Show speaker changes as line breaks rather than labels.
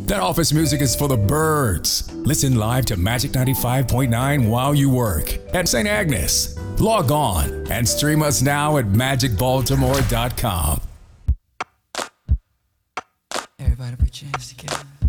That office music is for the birds. Listen live to Magic 95.9 while you work at St. Agnes. Log on and stream us now at magicbaltimore.com.
Everybody put your hands together.